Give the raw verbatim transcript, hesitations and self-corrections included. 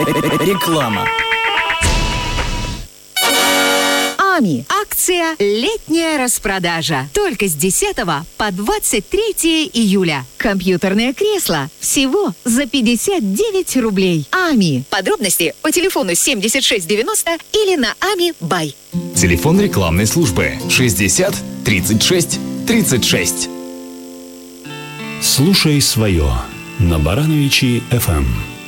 Реклама. АМИ. Акция «Летняя распродажа». Только с десятого по двадцать третье июля. Компьютерное кресло всего за пятьдесят девять рублей. АМИ. Подробности по телефону семьдесят шесть девяносто или на ами бай. Телефон рекламной службы шестьдесят тридцать шесть тридцать шесть. Слушай свое на Барановичи эф эм.